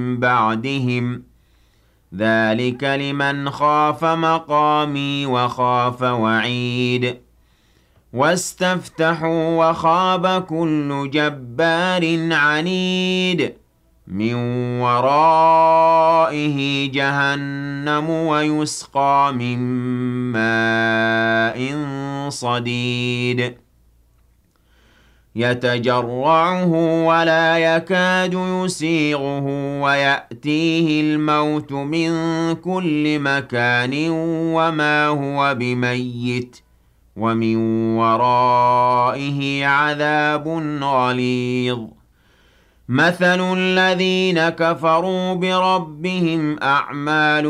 بعدهم ذلك لمن خاف مقامي وخاف وعيد واستفتحوا وخاب كل جبار عنيد من ورائه جهنم ويسقى من ماء صديد يتجرعه ولا يكاد يسيغه ويأتيه الموت من كل مكان وما هو بميت ومن ورائه عذاب غليظ مثل الذين كفروا بربهم أعمالهم